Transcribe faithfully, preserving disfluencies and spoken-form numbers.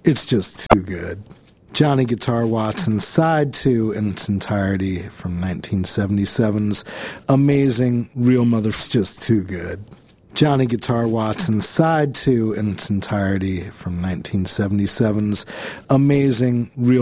It's just too good. Johnny Guitar Watson, Side two in its entirety from nineteen seventy-seven's amazing Real Mother... It's just too good. Johnny Guitar Watson, Side two in its entirety from nineteen seventy-seven's amazing Real